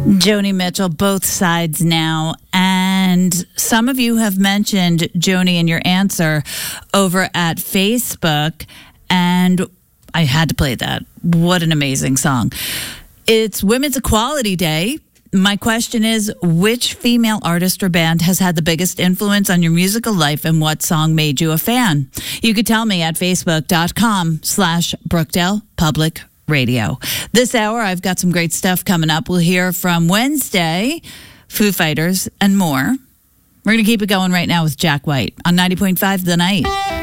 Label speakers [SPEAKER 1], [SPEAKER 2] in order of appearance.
[SPEAKER 1] Joni Mitchell, Both Sides Now. And some of you have mentioned Joni in your answer over at Facebook. And I had to play that. What an amazing song. It's Women's Equality Day. My question is, which female artist or band has had the biggest influence on your musical life, and what song made you a fan? You could tell me at facebook.com/Brookdale Public Radio. This hour, I've got some great stuff coming up. We'll hear from Wednesday, Foo Fighters, and more. We're going to keep it going right now with Jack White on 90.5 The Night.